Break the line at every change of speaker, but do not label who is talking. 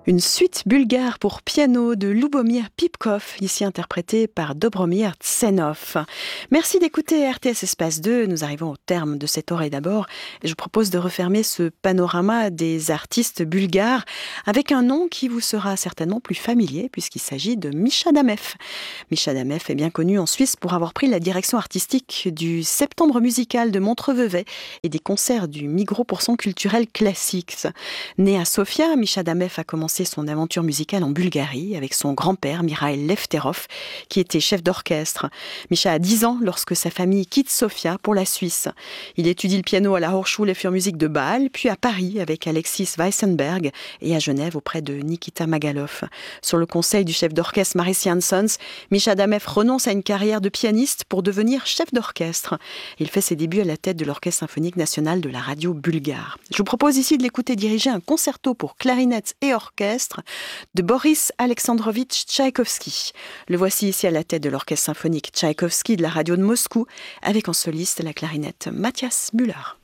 Une suite bulgare pour piano de Lubomir Pipkov, ici interprétée par Dobromir Tsenov. Merci d'écouter RTS Espace 2. Nous arrivons au terme de cette oreille d'abord. Et je propose de refermer ce panorama des artistes bulgares avec un nom qui vous sera certainement plus familier puisqu'il s'agit de Misha Damev. Misha Damev est bien connu en Suisse pour avoir pris la direction artistique du Septembre musical de Montreux-Vevey et des concerts du Migros pour son culturel classique. Né à Sofia, Misha Damev a commencé son aventure musicale en Bulgarie avec son grand-père Mikhail Lefterov qui était chef d'orchestre. Misha a 10 ans lorsque sa famille quitte Sofia pour la Suisse. Il étudie le piano à la Hochschule für Musik de Bâle, puis à Paris avec Alexis Weissenberg et à Genève auprès de Nikita Magalov. Sur le conseil du chef d'orchestre Maris Janssons, Misha Damev renonce à une carrière de pianiste pour devenir chef d'orchestre. Il fait ses débuts à la tête de l'Orchestre symphonique national de la radio bulgare. Je vous propose ici de l'écouter diriger un concerto pour clarinette et orchestre de Boris Alexandrovitch Tchaïkovski. Le voici ici à la tête de l'Orchestre symphonique Tchaïkovski de la radio de Moscou, avec en soliste la clarinette Mathias Müller.